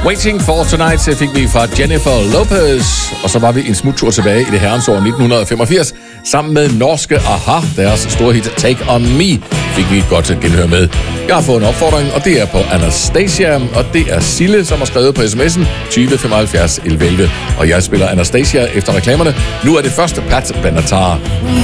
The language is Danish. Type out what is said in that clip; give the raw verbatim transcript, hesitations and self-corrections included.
Waiting for Tonight fik vi fra Jennifer Lopez, og så var vi en smuttur tilbage i det herrens år nitten femogfirs, sammen med norske A-ha. Deres store hit Take On Me fik vi et godt genhør med. Jeg har fået en opfordring, og det er på Anastasia, og det er Sille, som har skrevet på sms'en tyve femoghalvfjerds elleve elleve. Og jeg spiller Anastasia efter reklamerne. Nu er det første Pat Benatar.